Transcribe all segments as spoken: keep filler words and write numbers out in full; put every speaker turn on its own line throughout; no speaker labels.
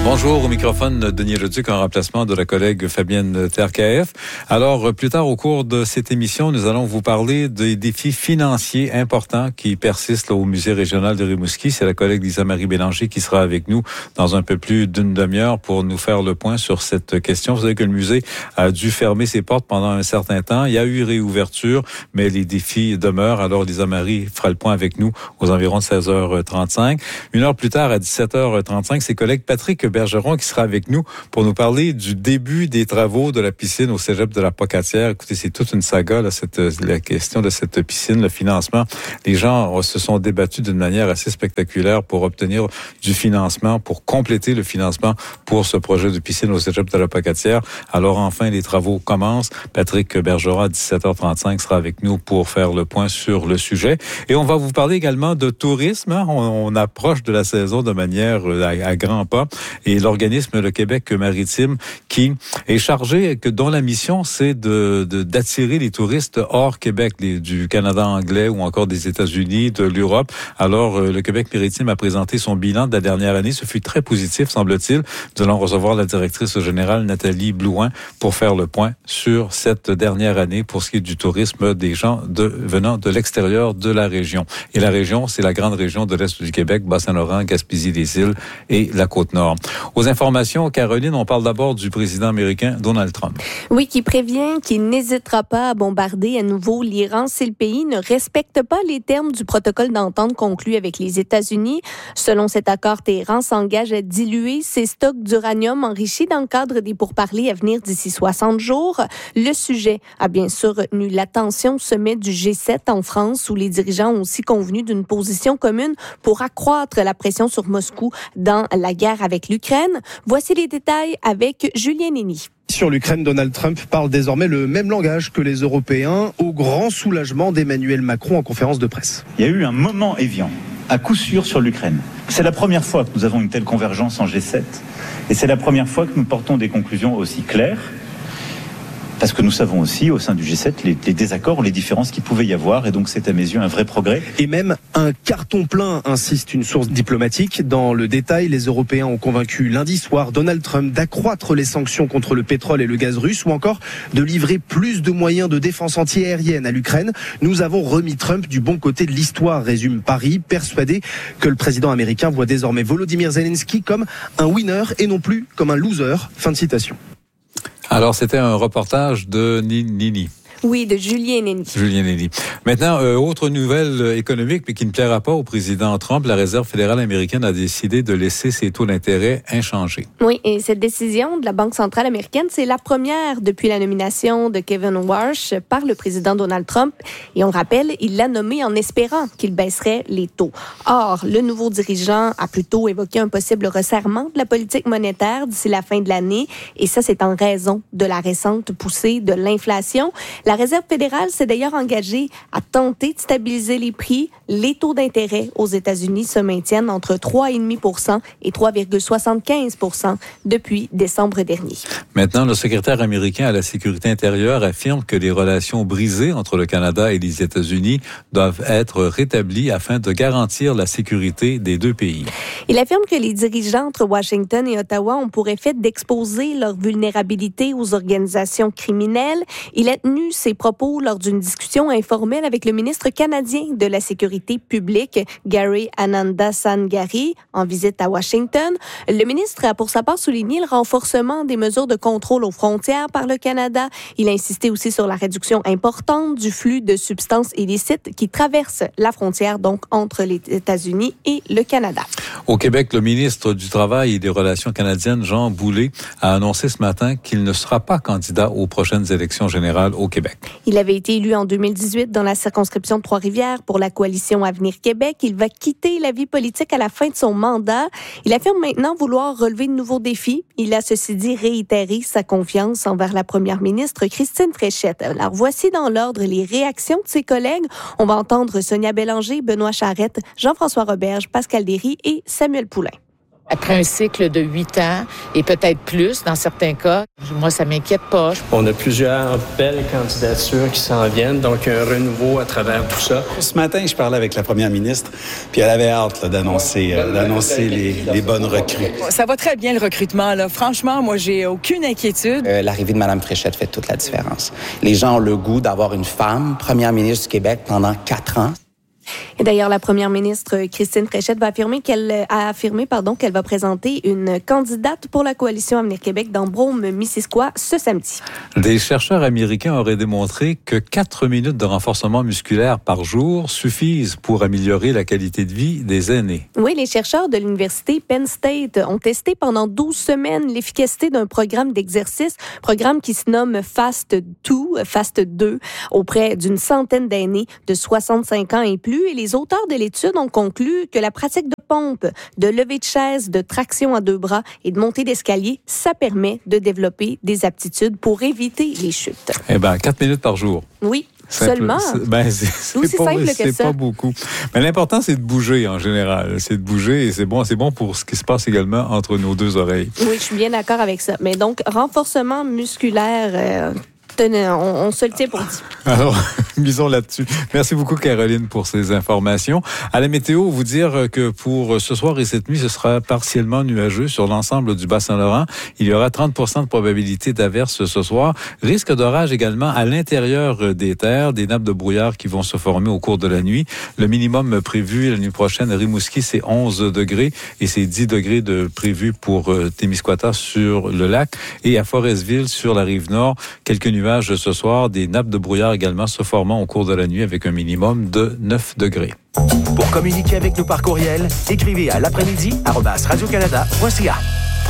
Bonjour, au microphone Denis Leduc en remplacement de la collègue Fabienne Terkaef. Alors, plus tard au cours de cette émission, nous allons vous parler des défis financiers importants qui persistent là, au musée régional de Rimouski. C'est la collègue Lisa-Marie Bélanger qui sera avec nous dans un peu plus d'une demi-heure pour nous faire le point sur cette question. Vous savez que le musée a dû fermer ses portes pendant un certain temps. Il y a eu réouverture, mais les défis demeurent. Alors, Lisa-Marie fera le point avec nous aux environs de seize heures trente-cinq. Une heure plus tard, à dix-sept heures trente-cinq, ses collègues Patrick Bergeron qui sera avec nous pour nous parler du début des travaux de la piscine au cégep de la Pocatière. Écoutez, c'est toute une saga, là, cette, la question de cette piscine, le financement. Les gens se sont débattus d'une manière assez spectaculaire pour obtenir du financement, pour compléter le financement pour ce projet de piscine au cégep de la Pocatière. Alors enfin, les travaux commencent. Patrick Bergeron, à dix-sept heures trente-cinq, sera avec nous pour faire le point sur le sujet. Et on va vous parler également de tourisme. On, on approche de la saison de manière à, à grands pas. Et l'organisme Le Québec maritime qui est chargé, que dont la mission c'est de, de d'attirer les touristes hors Québec, les, du Canada anglais ou encore des États-Unis, de l'Europe. Alors le Québec maritime a présenté son bilan de la dernière année. Ce fut très positif, semble-t-il. Nous allons recevoir la directrice générale Nathalie Blouin pour faire le point sur cette dernière année pour ce qui est du tourisme des gens de venant de l'extérieur de la région. Et la région, c'est la grande région de l'Est du Québec, Bas-Saint-Laurent, Gaspésie-les-Îles et la Côte-Nord. Aux informations, Caroline, on parle d'abord du président américain Donald Trump.
Oui, qui prévient qu'il n'hésitera pas à bombarder à nouveau l'Iran si le pays ne respecte pas les termes du protocole d'entente conclu avec les États-Unis. Selon cet accord, Téhéran s'engage à diluer ses stocks d'uranium enrichi dans le cadre des pourparlers à venir d'ici soixante jours. Le sujet a bien sûr retenu l'attention au sommet du G sept en France, où les dirigeants ont aussi convenu d'une position commune pour accroître la pression sur Moscou dans la guerre avec l'Ukraine. Voici les détails avec Julien Nény.
Sur l'Ukraine, Donald Trump parle désormais le même langage que les Européens, au grand soulagement d'Emmanuel Macron en conférence de presse.
Il y a eu un moment évian, à coup sûr, sur l'Ukraine. C'est la première fois que nous avons une telle convergence en G sept, et c'est la première fois que nous portons des conclusions aussi claires, parce que nous savons aussi, au sein du G sept, les, les désaccords, les différences qu'il pouvait y avoir, et donc c'est à mes yeux un vrai progrès.
Et même un carton plein, insiste une source diplomatique. Dans le détail, les Européens ont convaincu lundi soir Donald Trump d'accroître les sanctions contre le pétrole et le gaz russe, ou encore de livrer plus de moyens de défense antiaérienne à l'Ukraine. Nous avons remis Trump du bon côté de l'histoire, résume Paris, persuadé que le président américain voit désormais Volodymyr Zelensky comme un winner et non plus comme un loser. Fin de citation.
Alors, c'était un reportage de Nini.
Oui, de Julien Nény.
Julien Nény. Maintenant, euh, autre nouvelle économique, mais qui ne plaira pas au président Trump, la Réserve fédérale américaine a décidé de laisser ses taux d'intérêt inchangés.
Oui, et cette décision de la Banque centrale américaine, c'est la première depuis la nomination de Kevin Warsh par le président Donald Trump. Et on rappelle, il l'a nommé en espérant qu'il baisserait les taux. Or, le nouveau dirigeant a plutôt évoqué un possible resserrement de la politique monétaire d'ici la fin de l'année. Et ça, c'est en raison de la récente poussée de l'inflation. La Réserve fédérale s'est d'ailleurs engagée à tenter de stabiliser les prix. Les taux d'intérêt aux États-Unis se maintiennent entre trois virgule cinq pour cent et trois virgule soixante-quinze pour cent depuis décembre dernier.
Maintenant, le secrétaire américain à la sécurité intérieure affirme que les relations brisées entre le Canada et les États-Unis doivent être rétablies afin de garantir la sécurité des deux pays.
Il affirme que les dirigeants entre Washington et Ottawa ont pour effet d'exposer leur vulnérabilité aux organisations criminelles. Il a tenu ses propos lors d'une discussion informelle avec le ministre canadien de la Sécurité publique, Gary Anandasangari, en visite à Washington. Le ministre a pour sa part souligné le renforcement des mesures de contrôle aux frontières par le Canada. Il a insisté aussi sur la réduction importante du flux de substances illicites qui traversent la frontière donc entre les États-Unis et le Canada.
Au Québec, le ministre du Travail et des Relations canadiennes, Jean Boulet, a annoncé ce matin qu'il ne sera pas candidat aux prochaines élections générales au Québec.
Il avait été élu en deux mille dix-huit dans la circonscription de Trois-Rivières pour la coalition Avenir Québec. Il va quitter la vie politique à la fin de son mandat. Il affirme maintenant vouloir relever de nouveaux défis. Il a, ceci dit, réitéré sa confiance envers la première ministre Christine Fréchette. Alors, voici dans l'ordre les réactions de ses collègues. On va entendre Sonia Bélanger, Benoît Charette, Jean-François Roberge, Pascal Derry et Samuel Poulain.
Après un cycle de huit ans, et peut-être plus dans certains cas, moi, ça m'inquiète pas.
On a plusieurs belles candidatures qui s'en viennent, donc un renouveau à travers tout ça.
Ce matin, je parlais avec la première ministre, puis elle avait hâte là, d'annoncer, euh, d'annoncer les, les bonnes recrues.
Ça va très bien, le recrutement. Là. Franchement, moi, j'ai aucune inquiétude.
Euh, l'arrivée de Mme Fréchette fait toute la différence. Les gens ont le goût d'avoir une femme première ministre du Québec pendant quatre ans.
Et d'ailleurs, la première ministre Christine Fréchette va affirmer qu'elle a affirmé pardon, qu'elle va présenter une candidate pour la coalition Avenir Québec dans Brome-Missisquoi ce samedi.
Des chercheurs américains auraient démontré que quatre minutes de renforcement musculaire par jour suffisent pour améliorer la qualité de vie des aînés.
Oui, les chercheurs de l'université Penn State ont testé pendant douze semaines l'efficacité d'un programme d'exercice, programme qui se nomme FAST deux, FAST deux, auprès d'une centaine d'aînés de soixante-cinq ans et plus. Et les auteurs de l'étude ont conclu que la pratique de pompe, de levée de chaise, de traction à deux bras et de montée d'escalier, ça permet de développer des aptitudes pour éviter les chutes.
Eh bien, quatre minutes par jour.
Oui.
Simple.
Seulement.
C'est, ben, c'est, c'est
aussi
pas,
simple que
c'est
ça.
pas beaucoup. Mais l'important, c'est de bouger en général. C'est de bouger et c'est bon, c'est bon pour ce qui se passe également entre nos deux oreilles.
Oui, je suis bien d'accord avec ça. Mais donc, renforcement musculaire... Euh, Tenez, on, on se le tient pour dit.
Alors, misons là-dessus. Merci beaucoup, Caroline, pour ces informations. À la météo, vous dire que pour ce soir et cette nuit, ce sera partiellement nuageux sur l'ensemble du Bas-Saint-Laurent. Il y aura trente pour cent de probabilité d'averse ce soir. Risque d'orage également à l'intérieur des terres, des nappes de brouillard qui vont se former au cours de la nuit. Le minimum prévu la nuit prochaine à Rimouski, c'est onze degrés et c'est dix degrés de prévu pour Témiscouata sur le lac. Et à Forestville, sur la rive nord, quelques nuages ce soir, des nappes de brouillard également se formant au cours de la nuit avec un minimum de neuf degrés.
Pour communiquer avec nous par courriel, écrivez à l'après-midi arobase radio-canada point c a.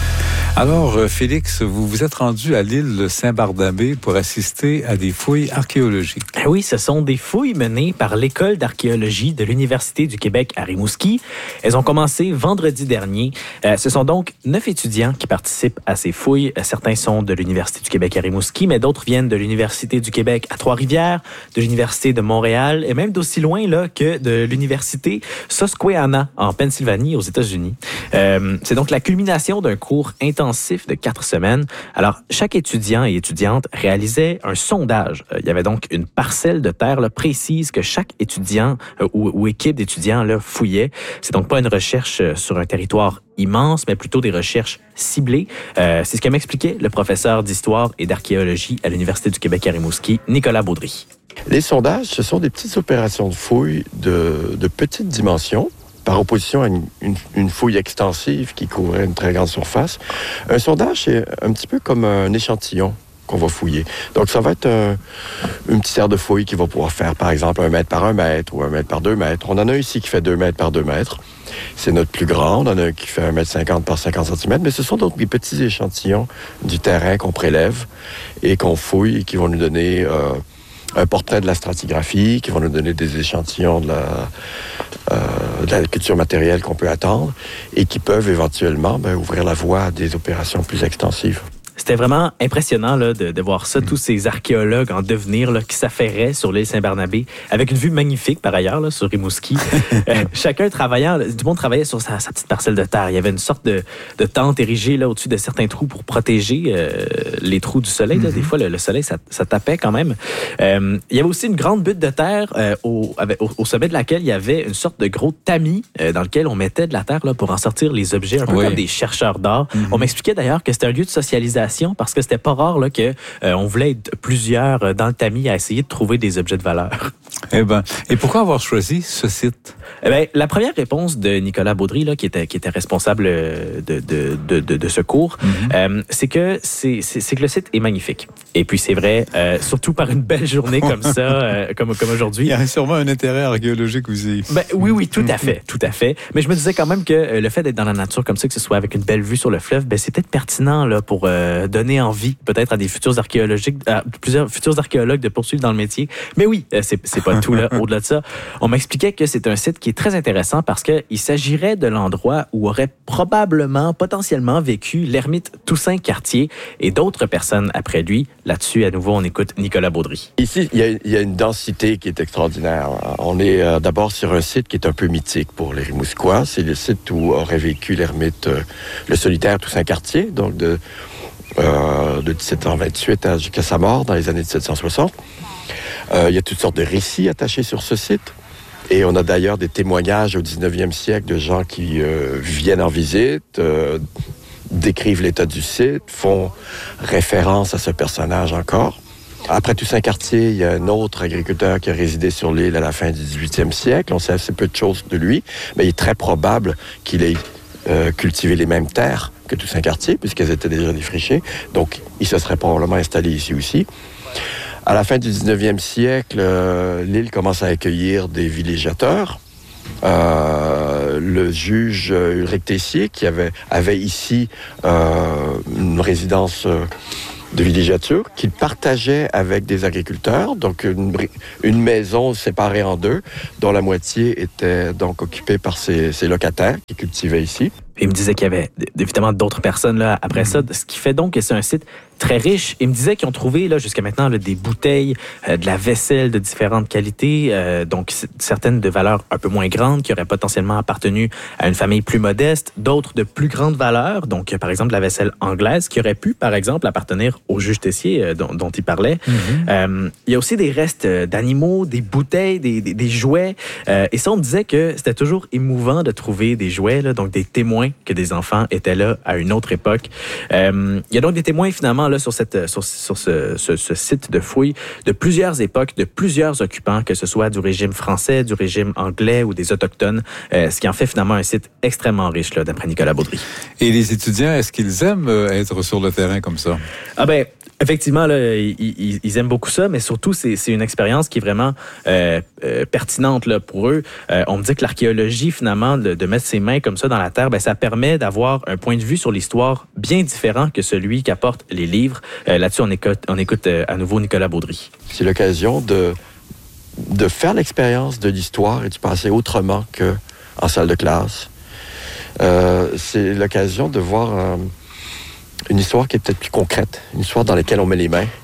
Alors, Félix, vous vous êtes rendu à l'île Saint-Barnabé pour assister à des fouilles archéologiques.
Oui, ce sont des fouilles menées par l'École d'archéologie de l'Université du Québec à Rimouski. Elles ont commencé vendredi dernier. Euh, ce sont donc neuf étudiants qui participent à ces fouilles. Certains sont de l'Université du Québec à Rimouski, mais d'autres viennent de l'Université du Québec à Trois-Rivières, de l'Université de Montréal et même d'aussi loin là, que de l'Université Susquehanna en Pennsylvanie, aux États-Unis. Euh, c'est donc la culmination d'un cours intensif de quatre semaines. Alors, chaque étudiant et étudiante réalisait un sondage. Il y avait donc une parcelle de terre là, précise que chaque étudiant euh, ou, ou équipe d'étudiants là, fouillait. C'est donc pas une recherche sur un territoire immense, mais plutôt des recherches ciblées. Euh, c'est ce que m'expliquait le professeur d'histoire et d'archéologie à l'Université du Québec à Rimouski, Nicolas Baudry.
Les sondages, ce sont des petites opérations de fouilles de, de petite dimension, par opposition à une, une, une fouille extensive qui couvrait une très grande surface. Un sondage, c'est un petit peu comme un échantillon qu'on va fouiller. Donc, ça va être un, une petite aire de fouille qui va pouvoir faire, par exemple, un mètre par un mètre ou un mètre par deux mètres. On en a un ici qui fait deux mètres par deux mètres. C'est notre plus grand. On en a un qui fait un mètre cinquante par cinquante centimètres. Mais ce sont donc des petits échantillons du terrain qu'on prélève et qu'on fouille et qui vont nous donner... Euh, un portrait de la stratigraphie, qui vont nous donner des échantillons de la, euh, de la culture matérielle qu'on peut attendre et qui peuvent éventuellement ben, ouvrir la voie à des opérations plus extensives.
C'était vraiment impressionnant là, de, de voir ça, tous ces archéologues en devenir là, qui s'affairaient sur l'île Saint-Barnabé, avec une vue magnifique par ailleurs là, sur Rimouski. euh, chacun travaillant, du monde travaillait sur sa, sa petite parcelle de terre. Il y avait une sorte de, de tente érigée là, au-dessus de certains trous pour protéger euh, les trous du soleil. Là. Mm-hmm. Des fois, le, le soleil, ça, ça tapait quand même. Euh, il y avait aussi une grande butte de terre euh, au, avec, au, au sommet de laquelle il y avait une sorte de gros tamis euh, dans lequel on mettait de la terre là, pour en sortir les objets, un peu oui. comme des chercheurs d'art. Mm-hmm. On m'expliquait d'ailleurs que c'était un lieu de socialisation parce que c'était pas rare là, que euh, on voulait être plusieurs dans le tamis à essayer de trouver des objets de valeur.
Eh ben, et pourquoi avoir choisi ce site?
Eh ben, la première réponse de Nicolas Baudry, là, qui était qui était responsable de de de de, de ce cours, mm-hmm. euh, c'est que c'est, c'est c'est que le site est magnifique. Et puis c'est vrai, euh, surtout par une belle journée comme ça, euh, comme comme aujourd'hui.
Il y a sûrement un intérêt archéologique aussi.
Ben oui oui, tout à fait, tout à fait. Mais je me disais quand même que le fait d'être dans la nature comme ça, que ce soit avec une belle vue sur le fleuve, ben c'est peut-être pertinent là pour euh, euh, donner envie peut-être à des futurs archéologiques, à plusieurs futurs archéologues de poursuivre dans le métier. Mais oui, euh, c'est, c'est pas tout là. Au-delà de ça, on m'expliquait que c'est un site qui est très intéressant parce qu'il s'agirait de l'endroit où aurait probablement, potentiellement vécu l'ermite Toussaint Cartier et d'autres personnes après lui. Là-dessus, à nouveau, on écoute Nicolas Baudry.
Ici, il y a, il y a une densité qui est extraordinaire. On est euh, d'abord sur un site qui est un peu mythique pour les Rimousquois. C'est le site où aurait vécu l'ermite, euh, le solitaire Toussaint Cartier, donc de, euh, de dix-sept cent vingt-huit à, jusqu'à sa mort dans les années dix-sept cent soixante. Euh, il y a toutes sortes de récits attachés sur ce site. Et on a d'ailleurs des témoignages au dix-neuvième siècle de gens qui euh, viennent en visite, euh, décrivent l'état du site, font référence à ce personnage encore. Après Toussaint Cartier, il y a un autre agriculteur qui a résidé sur l'île à la fin du dix-huitième siècle. On sait assez peu de choses de lui, mais il est très probable qu'il ait euh, cultivé les mêmes terres que Toussaint Cartier, puisqu'elles étaient déjà défrichées. Donc, il se serait probablement installé ici aussi. À la fin du dix-neuvième siècle, euh, l'île commence à accueillir des villégiateurs. Euh, le juge Ulrich Tessier, qui avait, avait ici euh, une résidence euh, de villégiature, qu'il partageait avec des agriculteurs, donc une, une maison séparée en deux, dont la moitié était donc occupée par ses, ses locataires qui cultivaient ici.
Il me disait qu'il y avait évidemment d'autres personnes là après mmh. ça, ce qui fait donc que c'est un site très riche. Il me disait qu'ils ont trouvé là jusqu'à maintenant là, des bouteilles, euh, de la vaisselle de différentes qualités, euh, donc certaines de valeur un peu moins grande qui auraient potentiellement appartenu à une famille plus modeste, d'autres de plus grande valeur, donc par exemple la vaisselle anglaise qui aurait pu par exemple appartenir au juge Tessier euh, dont, dont il parlait. Mmh. Euh, il y a aussi des restes d'animaux, des bouteilles, des, des, des jouets, euh, et ça on me disait que c'était toujours émouvant de trouver des jouets, là, donc des témoins que des enfants étaient là à une autre époque. Euh, il y a donc des témoins finalement là sur, cette, sur, sur ce, ce, ce site de fouilles de plusieurs époques, de plusieurs occupants, que ce soit du régime français, du régime anglais ou des autochtones, euh, ce qui en fait finalement un site extrêmement riche, là, d'après Nicolas Baudry.
Et les étudiants, est-ce qu'ils aiment être sur le terrain comme ça?
Ah ben, effectivement, là, ils, ils, ils aiment beaucoup ça, mais surtout, c'est, c'est une expérience qui est vraiment euh, euh, pertinente là, pour eux. Euh, on me dit que l'archéologie, finalement, de, de mettre ses mains comme ça dans la terre, ben, ça permet d'avoir un point de vue sur l'histoire bien différent que celui qu'apportent les livres. Euh, là-dessus, on écoute, on écoute euh, à nouveau Nicolas Baudry.
C'est l'occasion de, de faire l'expérience de l'histoire et du passé autrement qu'en salle de classe. Euh, c'est l'occasion de voir... Euh, une histoire qui est peut-être plus concrète, une histoire dans laquelle on met les mains.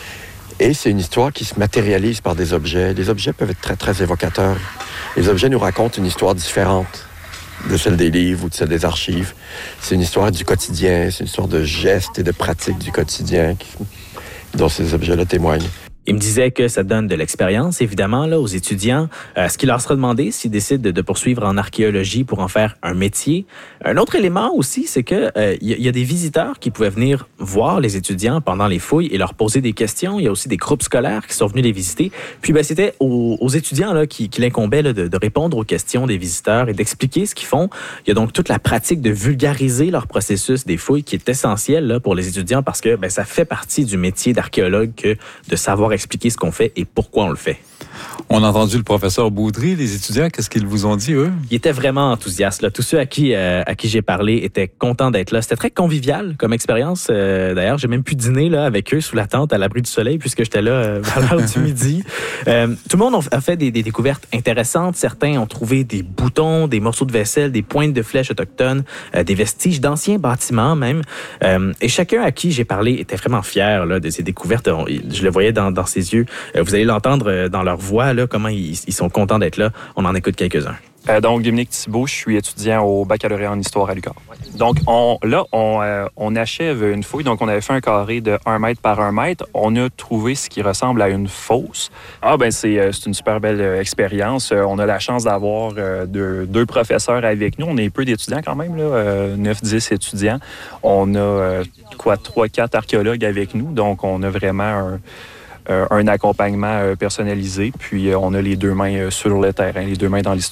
Et c'est une histoire qui se matérialise par des objets. Les objets peuvent être très, très évocateurs. Les objets nous racontent une histoire différente de celle des livres ou de celle des archives. C'est une histoire du quotidien, c'est une histoire de gestes et de pratiques du quotidien qui, dont ces objets-là témoignent.
Il me disait que ça donne de l'expérience, évidemment, là, aux étudiants. Euh, ce qui leur sera demandé s'ils décident de, de poursuivre en archéologie pour en faire un métier. Un autre élément aussi, c'est que euh, y, y a des visiteurs qui pouvaient venir voir les étudiants pendant les fouilles et leur poser des questions. Il y a aussi des groupes scolaires qui sont venus les visiter. Puis ben, c'était aux, aux étudiants là, qui, qui l'incombait là, de, de répondre aux questions des visiteurs et d'expliquer ce qu'ils font. Il y a donc toute la pratique de vulgariser leur processus des fouilles qui est essentielle là, pour les étudiants parce que ben, ça fait partie du métier d'archéologue que de savoir expliquer ce qu'on fait et pourquoi on le fait.
On a entendu le professeur Baudry. Les étudiants, qu'est-ce qu'ils vous ont dit, eux?
Ils étaient vraiment enthousiastes. Là. Tous ceux à qui, euh, à qui j'ai parlé étaient contents d'être là. C'était très convivial comme expérience. Euh, d'ailleurs, j'ai même pu dîner là, avec eux sous la tente à l'abri du soleil puisque j'étais là euh, vers l'heure du midi. Euh, tout le monde a fait des, des découvertes intéressantes. Certains ont trouvé des boutons, des morceaux de vaisselle, des pointes de flèches autochtones, euh, des vestiges d'anciens bâtiments même. Euh, et chacun à qui j'ai parlé était vraiment fier là, de ces découvertes. Je le voyais dans, dans ses yeux. Euh, vous allez l'entendre dans leur voix, là, comment ils, ils sont contents d'être là. On en écoute quelques-uns.
Euh, donc, Dominique Thibault, je suis étudiant au baccalauréat en histoire à l'U Q A M. Donc, on, là, on, euh, on achève une fouille. Donc, on avait fait un carré de un mètre par un mètre. On a trouvé ce qui ressemble à une fosse. Ah, ben c'est, euh, c'est une super belle euh, expérience. Euh, on a la chance d'avoir euh, deux, deux professeurs avec nous. On est peu d'étudiants quand même, là, euh, neuf dix étudiants. On a, euh, quoi, trois quatre archéologues avec nous. Donc, on a vraiment un... Euh, un accompagnement euh, personnalisé, puis euh, on a les deux mains euh, sur le terrain, les deux mains dans l'histoire.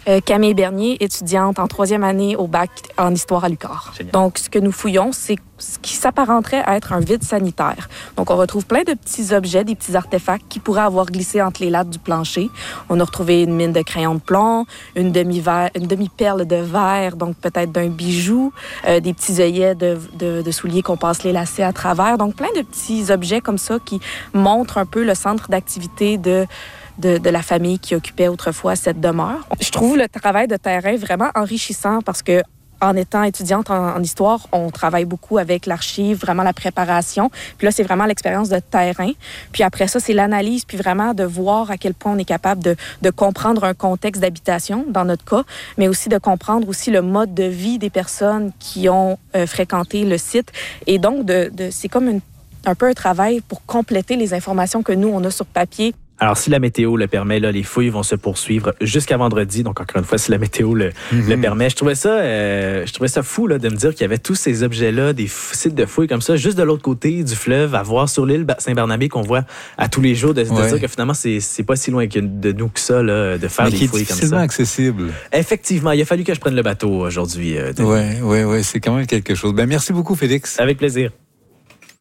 Euh, Camille Bernier, étudiante en troisième année au bac en histoire à l'U Q A R. Génial. Donc, ce que nous fouillons, c'est ce qui s'apparenterait à être un vide sanitaire. Donc, on retrouve plein de petits objets, des petits artefacts qui pourraient avoir glissé entre les lattes du plancher. On a retrouvé une mine de crayons de plomb, une demi-verre, une demi-perle de verre, donc peut-être d'un bijou, euh, des petits œillets de, de, de souliers qu'on passe les lacets à travers. Donc, plein de petits objets comme ça qui montrent un peu le centre d'activité de De, de la famille qui occupait autrefois cette demeure. Je trouve le travail de terrain vraiment enrichissant parce que en étant étudiante en, en histoire, on travaille beaucoup avec l'archive, vraiment la préparation. Puis là, c'est vraiment l'expérience de terrain. Puis après ça, c'est l'analyse, puis vraiment de voir à quel point on est capable de, de comprendre un contexte d'habitation, dans notre cas, mais aussi de comprendre aussi le mode de vie des personnes qui ont euh, fréquenté le site. Et donc, de, de, c'est comme une, un peu un travail pour compléter les informations que nous, on a sur papier.
Alors, si la météo le permet, là, les fouilles vont se poursuivre jusqu'à vendredi. Donc, encore une fois, si la météo le, mm-hmm. le permet. Je trouvais ça, euh, je trouvais ça fou là, de me dire qu'il y avait tous ces objets-là, des f- sites de fouilles comme ça, juste de l'autre côté du fleuve, à voir sur l'île Saint-Barnabé qu'on voit à tous les jours, de, de ouais. dire que finalement, c'est, c'est pas si loin que de nous que ça, là, de faire
Mais
des
qui est
fouilles comme ça.
difficilement accessible.
Effectivement, il a fallu que je prenne le bateau aujourd'hui. Euh,
oui, oui, oui, c'est quand même quelque chose. Ben, merci beaucoup, Félix.
Avec plaisir.